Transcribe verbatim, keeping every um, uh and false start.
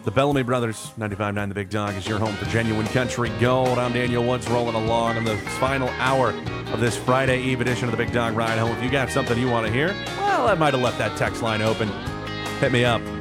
The Bellamy Brothers, ninety-five point nine The Big Dog, is your home for genuine country gold. I'm Daniel Woods, rolling along on the final hour of this Friday Eve edition of The Big Dog Ride Home. If you got something you want to hear, well, I might have left that text line open. Hit me up.